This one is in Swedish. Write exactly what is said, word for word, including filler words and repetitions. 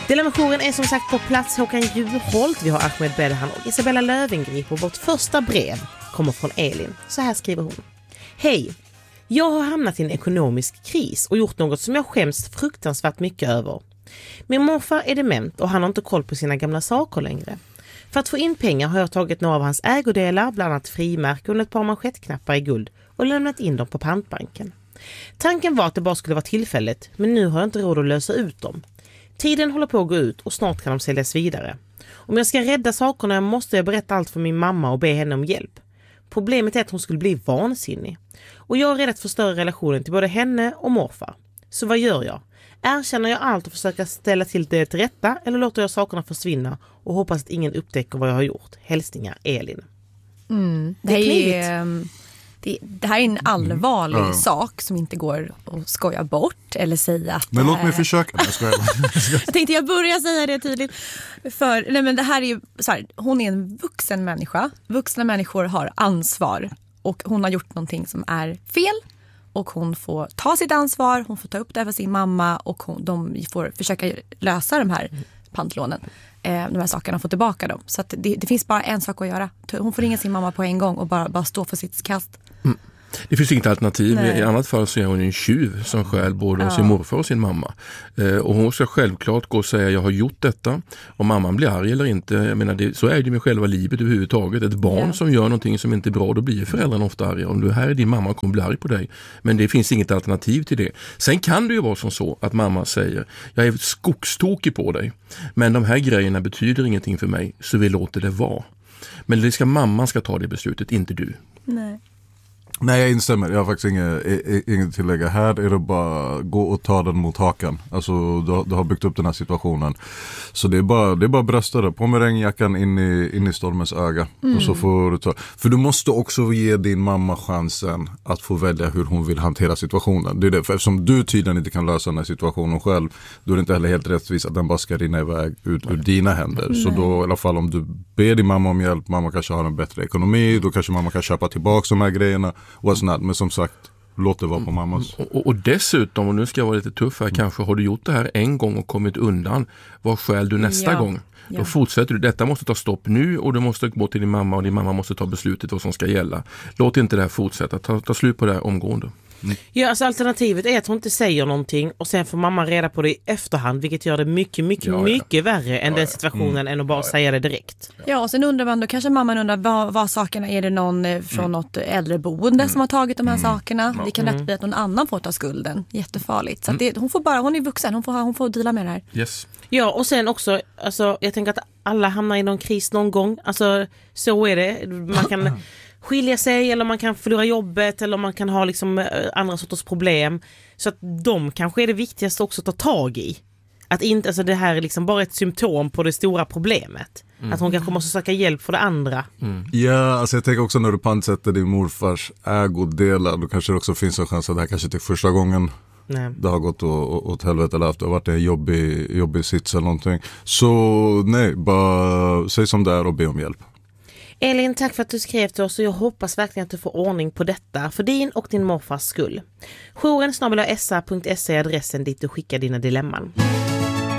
Dilemma-jouren är som sagt på plats. Håkan Juholt, vi har Ahmed Bedhan och Isabella Lövengrip, och vårt första brev kommer från Elin. Så här skriver hon. Hej, jag har hamnat i en ekonomisk kris och gjort något som jag skäms fruktansvärt mycket över. Min morfar är dement och han har inte koll på sina gamla saker längre. För att få in pengar har jag tagit några av hans ägodelar, bland annat frimärken och ett par manschettknappar i guld, och lämnat in dem på pantbanken. Tanken var att det bara skulle vara tillfälligt, men nu har jag inte råd att lösa ut dem. Tiden håller på att gå ut och snart kan de säljas vidare. Om jag ska rädda sakerna måste jag berätta allt för min mamma och be henne om hjälp. Problemet är att hon skulle bli vansinnig. Och jag är rädd att förstöra relationen till både henne och morfar. Så vad gör jag? Erkänner jag allt och försöker ställa till det till rätta, eller låter jag sakerna försvinna och hoppas att ingen upptäcker vad jag har gjort? Hälsningar, Elin. Mm, det, det, är, det, det här är en allvarlig mm. sak som inte går att skoja bort eller säga att... Men låt mig försöka. Jag, jag tänkte jag börjar säga det tydligt. För nej, men det här är ju så här, hon är en vuxen människa. Vuxna människor har ansvar och hon har gjort någonting som är fel. Och hon får ta sitt ansvar, hon får ta upp det för sin mamma och hon, de får försöka lösa de här pantlånen. Eh, de här sakerna och få tillbaka dem. Så att det, det finns bara en sak att göra. Hon får ringa sin mamma på en gång och bara, bara stå för sitt kast. Mm. Det finns inget alternativ. Nej. I annat fall så är hon en tjuv som skäl både ja. sin morfar och sin mamma. Eh, och hon ska självklart gå och säga jag har gjort detta. Om mamman blir arg eller inte. Jag menar, det, så är det med själva livet överhuvudtaget. Ett barn ja. som gör någonting som inte är bra, då blir föräldrarna ofta arga. Om du här är din mamma kommer bli arg på dig. Men det finns inget alternativ till det. Sen kan det ju vara som så att mamma säger jag är skogstokig på dig. Men de här grejerna betyder ingenting för mig, så vi låter det vara. Men det ska mamman ska ta det beslutet, inte du. Nej. Nej, jag instämmer. Jag har faktiskt inget, inget tillägga. Här är det bara gå och ta den mot hakan. Alltså, du, du har byggt upp den här situationen. Så det är bara, det är bara brösta det. På med regnjackan in i, in i stormens öga. Mm. Och så får du ta. För du måste också ge din mamma chansen att få välja hur hon vill hantera situationen. Det är det. För eftersom du tydligen inte kan lösa den här situationen själv, då är det inte heller helt rättvist att den bara ska rinna iväg ut ur dina händer. Nej. Så då i alla fall om du ber din mamma om hjälp, mamma kanske har en bättre ekonomi, då kanske mamma kan köpa tillbaka de här grejerna. Men som sagt, låt det vara på mammas. Och, och, och dessutom, och nu ska jag vara lite tuff här, mm. kanske har du gjort det här en gång och kommit undan. Vad skäl du nästa ja. gång? Då ja. fortsätter du. Detta måste ta stopp nu och du måste gå till din mamma och din mamma måste ta beslutet vad som ska gälla. Låt inte det här fortsätta. Ta, ta slut på det här omgående. Mm. Ja, alltså alternativet är att hon inte säger någonting och sen får mamma reda på det i efterhand, vilket gör det mycket, mycket, ja, mycket ja. värre än ja, den situationen mm. än att bara ja, ja. säga det direkt. Ja, och sen undrar man då, kanske mamman undrar vad, vad sakerna, är det någon från mm. något äldreboende mm. som har tagit de här mm. sakerna? Det kan lätt bli att någon annan får ta skulden. Jättefarligt. Så att det, hon får bara, hon är vuxen, hon får, hon får dela med det här. Yes. Ja, och sen också, alltså, jag tänker att alla hamnar i någon kris någon gång. Alltså, så är det. Man kan skilja sig eller man kan förlora jobbet eller man kan ha liksom andra sorters problem. Så att de kanske är det viktigaste också att ta tag i. Att inte, alltså det här är liksom bara ett symptom på det stora problemet. Mm. Att hon kanske måste söka hjälp för det andra. Mm. Ja, alltså jag tänker också när du pantsätter din morfars ägodelar, då kanske det också finns en chans att det här kanske till första gången Nej. det har gått åt, åt helvete eller att det har varit en jobbig, jobbig sits eller någonting. Så nej, bara säg som det är och be om hjälp. Elin, tack för att du skrev till oss och jag hoppas verkligen att du får ordning på detta för din och din morfars skull. Jouren snabel-a s a punkt se är adressen dit du skickar dina dilemman.